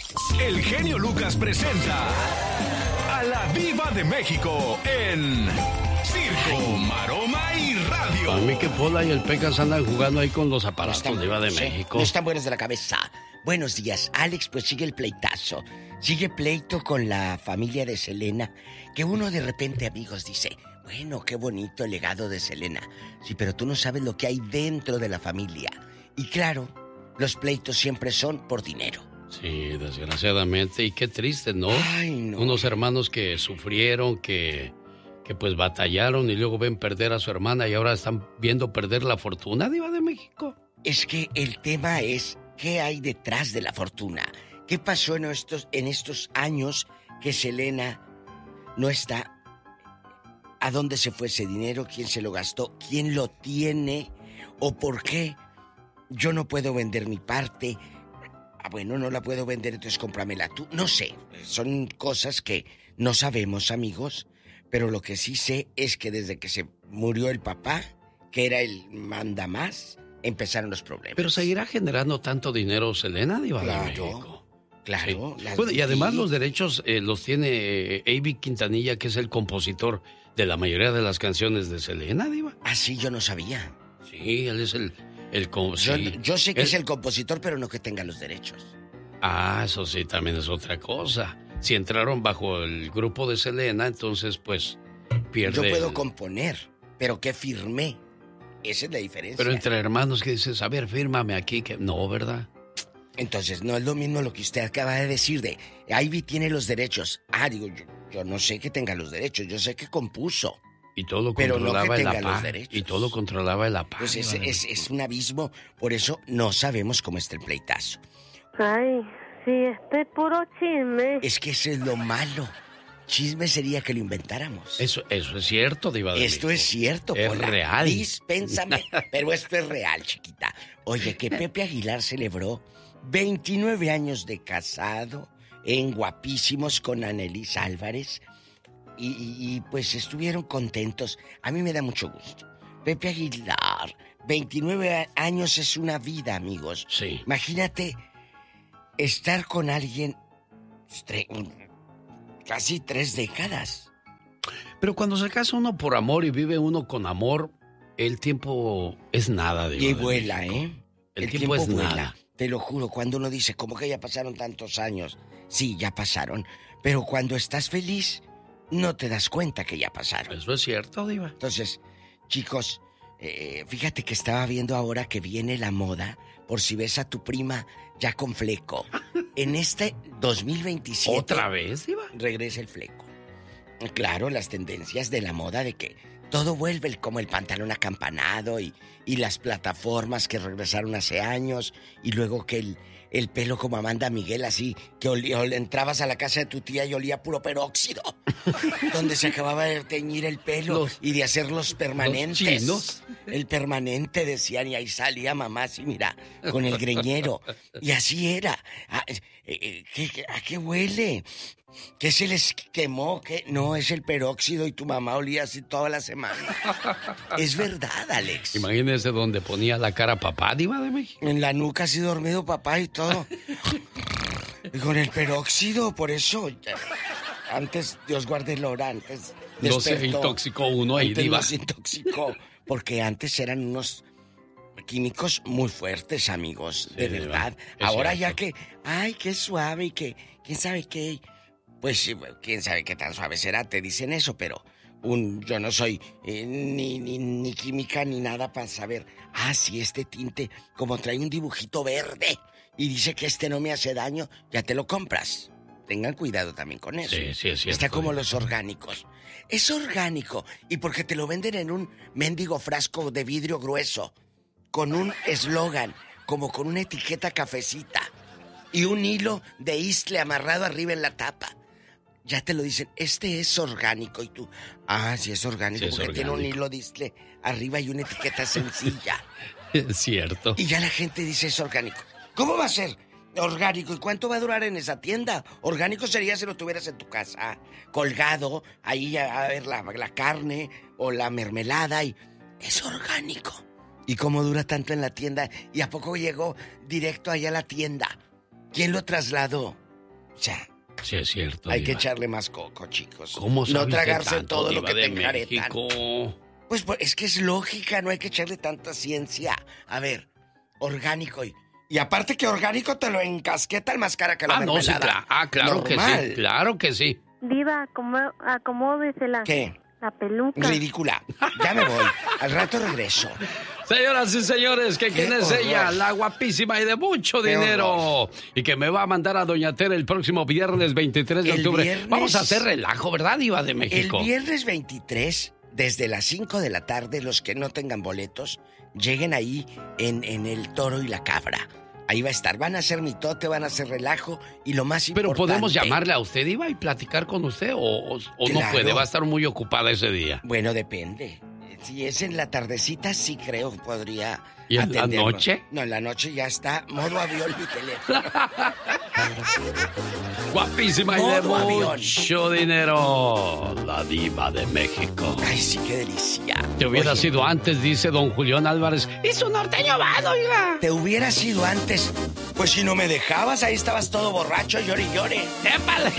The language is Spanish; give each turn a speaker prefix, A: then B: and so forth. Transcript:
A: El genio Lucas presenta a la Diva de México en Circo, Maroma y Radio.
B: A mí que Pola y el Pecas andan jugando ahí con los aparatos, Diva de México.
C: No están buenos de la cabeza. Buenos días, Alex. Pues sigue el pleitazo. Sigue pleito con la familia de Selena. Que uno de repente, amigos, dice: bueno, qué bonito el legado de Selena. Sí, pero tú no sabes lo que hay dentro de la familia. Y claro, los pleitos siempre son por dinero.
B: Sí, desgraciadamente. Y qué triste, ¿no?
C: Ay, no.
B: Unos hermanos que sufrieron, que pues batallaron y luego ven perder a su hermana y ahora están viendo perder la fortuna, Diva de México.
C: Es que el tema es: ¿qué hay detrás de la fortuna? ¿Qué pasó en estos años que Selena no está? ¿A dónde se fue ese dinero? ¿Quién se lo gastó? ¿Quién lo tiene? ¿O por qué yo no puedo vender mi parte? Bueno, no la puedo vender, entonces cómpramela tú. No sé, son cosas que no sabemos, amigos. Pero lo que sí sé es que desde que se murió el papá, que era el mandamás, empezaron los problemas.
B: Pero seguirá generando tanto dinero Selena, Diva de México.
C: Claro.
B: Sí. Bueno, y además los derechos los tiene Avi Quintanilla, que es el compositor de la mayoría de las canciones de Selena, Diva.
C: Ah, sí, yo no sabía.
B: Sí, él es el
C: yo sé que es el compositor, pero no que tenga los derechos.
B: Ah, eso sí, también es otra cosa. Si entraron bajo el grupo de Selena, entonces pues pierde.
C: Yo puedo componer, pero que firmé. Esa es la diferencia.
B: Pero entre hermanos que dices, a ver, fírmame aquí, que no, ¿verdad?
C: Entonces, no es lo mismo lo que usted acaba de decir de Ivy tiene los derechos. Ah, digo, yo no sé que tenga los derechos, yo sé que compuso.
B: Y todo lo
C: pero
B: controlaba
C: no que
B: el
C: tenga
B: APA.
C: los derechos.
B: Y todo lo controlaba el APA.
C: Pues es un abismo, por eso no sabemos cómo está el pleitazo.
D: Ay, sí, este es puro chisme.
C: Es que eso es lo malo. Chisme sería que lo inventáramos.
B: Eso es cierto, Diva de
C: Esto
B: México.
C: es cierto,
B: es
C: Pola.
B: real.
C: Dispénsame, pero esto es real, chiquita. Oye, que Pepe Aguilar celebró 29 años de casado en Guapísimos con Annelies Álvarez y pues estuvieron contentos. A mí me da mucho gusto. Pepe Aguilar, 29 años es una vida, amigos.
B: Sí.
C: Imagínate estar con alguien casi 3 décadas.
B: Pero cuando se casa uno por amor y vive uno con amor, el tiempo es nada, Diva
C: Y
B: de
C: vuela,
B: México.
C: ¿eh?
B: El tiempo es
C: vuela.
B: nada.
C: Te lo juro, cuando uno dice, ¿cómo que ya pasaron tantos años? Sí, ya pasaron. Pero cuando estás feliz, no te das cuenta que ya pasaron.
B: Eso es cierto, Diva.
C: Entonces, chicos, fíjate que estaba viendo ahora que viene la moda, por si ves a tu prima ya con fleco. En este 2027...
B: ¿Otra vez, Diva?
C: Regresa el fleco. Claro, las tendencias de la moda de que todo vuelve como el pantalón acampanado y las plataformas que regresaron hace años y luego que el pelo como Amanda Miguel, así que entrabas a la casa de tu tía y olía puro peróxido, donde se acababa de teñir el pelo y de hacer los permanentes.
B: Los chinos.
C: El permanente, decían, y ahí salía mamá así, mira, con el greñero. Y así era. ¿A qué huele? ¿Qué se les quemó? ¿Qué? No, es el peróxido y tu mamá olía así toda la semana. Es verdad, Alex.
B: Imagínese donde ponía la cara papá, Diva de México.
C: En la nuca así dormido papá y todo. Y con el peróxido, por eso. Antes, Dios guarde el hora, antes
B: No se
C: despertó.
B: intoxicó uno ahí,
C: Antes
B: Diva.
C: no se intoxicó. Porque antes eran unos químicos muy fuertes, amigos. De
B: Sí,
C: verdad.
B: es
C: Ahora
B: cierto.
C: ya que, ay, qué suave y que, quién sabe qué. Pues sí, quién sabe qué tan suave será, te dicen eso, pero yo no soy ni química ni nada para saber. Ah, si este tinte, como trae un dibujito verde y dice que este no me hace daño, ya te lo compras. Tengan cuidado también con eso.
B: Sí, es cierto.
C: Está como los orgánicos. Es orgánico y porque te lo venden en un mendigo frasco de vidrio grueso, con un eslogan, como con una etiqueta cafecita y un hilo de isle amarrado arriba en la tapa. Ya te lo dicen, este es orgánico. Y tú, sí es orgánico,
B: Sí, es
C: porque tiene un
B: orgánico.
C: hilo de isle arriba y una etiqueta sencilla.
B: Es cierto.
C: Y ya la gente dice, es orgánico. ¿Cómo va a ser orgánico? ¿Y cuánto va a durar en esa tienda? Orgánico sería si lo tuvieras en tu casa, colgado, ahí a ver la carne o la mermelada. Y es orgánico. ¿Y cómo dura tanto en la tienda? ¿Y a poco llegó directo allá a la tienda? ¿Quién lo trasladó? O sea,
B: sí, es cierto.
C: hay
B: Diva.
C: que echarle más coco, chicos.
B: ¿Cómo sabe
C: no
B: usted
C: tragarse
B: tanto,
C: todo lo
B: Diva
C: que
B: de
C: te enjaretan.
B: México?
C: Pues es que es lógica, no hay que echarle tanta ciencia. A ver, orgánico. Y aparte que orgánico te lo encasqueta el más cara que la mermelada.
B: No, sí, claro
C: Normal.
B: que sí, claro que sí.
D: Diva, acomódesela.
C: ¿Qué?
D: La peluca.
C: Ridícula. Ya me voy. Al rato regreso.
B: Señoras y señores, que quién es
C: horror.
B: ella, la guapísima y de mucho
C: Qué
B: dinero.
C: horror.
B: Y que me va a mandar a Doña Tere el próximo viernes 23 de
C: El
B: octubre.
C: viernes-
B: Vamos a hacer relajo, ¿verdad, Diva de México?
C: El viernes 23, desde las 5 de la tarde, los que no tengan boletos, lleguen ahí en el Toro y la Cabra. Ahí va a estar. Van a hacer mitote, van a hacer relajo y lo más
B: Pero
C: importante...
B: podemos llamarle a usted, Diva, y platicar con usted o no
C: Claro.
B: puede, va a estar muy ocupada ese día.
C: Bueno, depende. Si es en la tardecita, sí creo podría
B: ¿Y en la
C: atendernos.
B: noche?
C: No, en la noche ya está modo avión mi teléfono.
B: Guapísima y de
C: Modo avión.
B: mucho dinero. La Diva de México.
C: Ay, sí, qué delicia.
B: Te hubiera
C: Oye,
B: sido antes, dice don Julián Álvarez. ¡Y su norteño vado, oiga!
C: Te hubiera sido antes. Pues si no me dejabas, ahí estabas todo borracho, llore y llore.
B: ¡Épale!